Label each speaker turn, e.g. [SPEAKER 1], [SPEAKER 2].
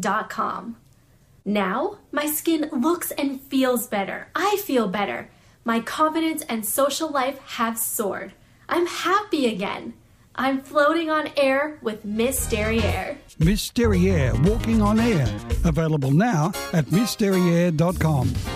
[SPEAKER 1] missderriere.com. Now, my skin looks and feels better. I feel better. My confidence and social life have soared. I'm happy again. I'm floating on air with Miss Derriere.
[SPEAKER 2] Miss Derriere, walking on air. Available now at missderriere.com.